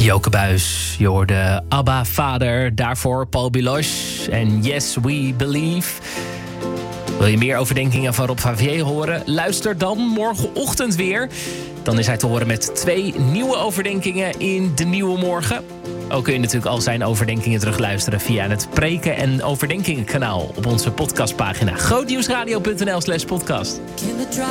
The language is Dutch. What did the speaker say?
Joke Buijs, je hoorde Abba Vader, daarvoor Paul Biloche en Yes We Believe. Wil je meer overdenkingen van Rob Favier horen? Luister dan morgenochtend weer. Dan is hij te horen met 2 nieuwe overdenkingen in de Nieuwe Morgen. Ook kun je natuurlijk al zijn overdenkingen terugluisteren via het Preken en Overdenkingen kanaal op onze podcastpagina grootnieuwsradio.nl/podcast.